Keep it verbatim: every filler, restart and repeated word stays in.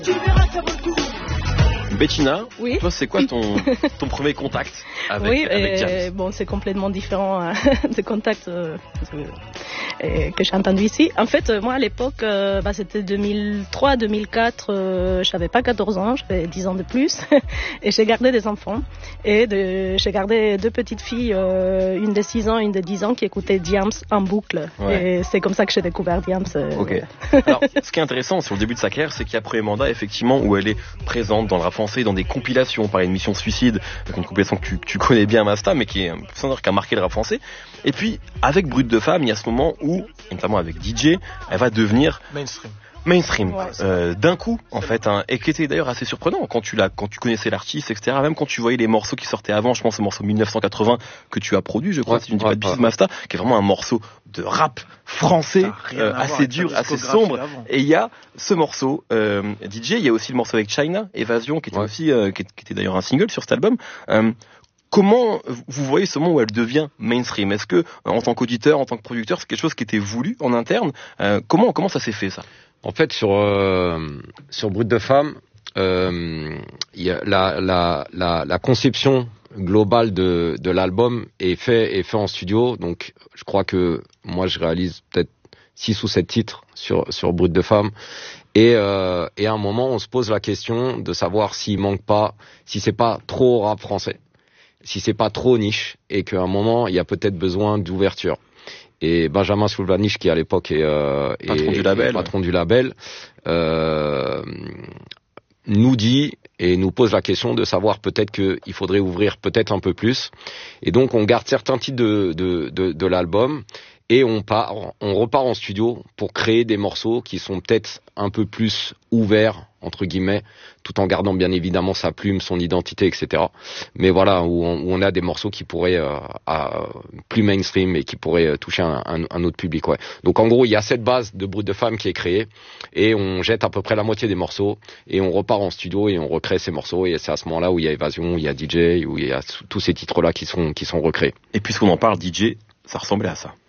Bettina, oui. Toi, c'est quoi ton, ton premier contact avec, oui, avec et, Diams? Bon, c'est complètement différent hein, des contacts euh, que, que j'ai entendus ici. En fait, moi, à l'époque, euh, bah, c'était deux mille trois deux mille quatre, euh, j'avais pas quatorze ans, j'avais dix ans de plus, et j'ai gardé des enfants. Et de, j'ai gardé deux petites filles, euh, une de six ans, une de dix ans, qui écoutaient Diams en boucle. Ouais. Et c'est comme ça que j'ai découvert Diams. Euh, Ok. voilà. Alors, ce qui est intéressant sur le début de sa carrière, c'est qu'il y a Premier Mandat, effectivement, où elle est présente dans le rap français, dans des compilations. On parlait de Mission Suicide, une compilation que tu, tu connais bien, Masta, mais qui est un qui a marqué le rap français. Et puis, avec Brut de Femme, il y a ce moment où, notamment avec D J, elle va devenir mainstream. Mainstream, Ouais. euh, d'un coup, en fait, hein, et qui était d'ailleurs assez surprenant quand tu l'as, quand tu connaissais l'artiste, et cetera. Même quand tu voyais les morceaux qui sortaient avant, je pense au morceau mille neuf cent quatre-vingts que tu as produit, je crois, Ouais, si je ne dis ouais, pas de bêtises, ouais. Masta, qui est vraiment un morceau de rap français, euh, assez dur, assez sombre. Et il y a ce morceau, euh, D J, il y a aussi le morceau avec China, Évasion, qui était Ouais. aussi, euh, qui, qui était d'ailleurs un single sur cet album. Euh, Comment vous voyez ce moment où elle devient mainstream? Est-ce que, en tant qu'auditeur, en tant que producteur, c'est quelque chose qui était voulu en interne? euh, Comment comment ça s'est fait, ça? En fait, sur euh, sur Brut de Femme, euh, y a la, la la la conception globale de de l'album est fait est fait en studio. Donc, je crois que moi, je réalise peut-être six ou sept titres sur sur Brut de Femme. Et euh, et à un moment, on se pose la question de savoir s'il manque pas, si c'est pas trop rap français, si c'est pas trop niche, et qu'à un moment, il y a peut-être besoin d'ouverture. Et Benjamin Soulvanich, qui à l'époque est, euh, Patron est, du label, est patron du label, euh, nous dit et nous pose la question de savoir peut-être qu'il faudrait ouvrir peut-être un peu plus. Et donc on garde certains titres de, de, de, de l'album et on part, on repart en studio pour créer des morceaux qui sont peut-être un peu plus ouverts entre guillemets, tout en gardant bien évidemment sa plume, son identité, et cetera. Mais voilà, où on, où on a des morceaux qui pourraient euh, à, plus mainstream et qui pourraient euh, toucher un, un, un autre public. Ouais. Donc en gros, il y a cette base de Brut de Femme qui est créée et on jette à peu près la moitié des morceaux et on repart en studio et on recrée ces morceaux. Et c'est à ce moment-là où il y a Évasion, où il y a D J, où il y a tous ces titres-là qui sont qui sont recréés. Et puisqu'on en parle, D J, ça ressemblait à ça.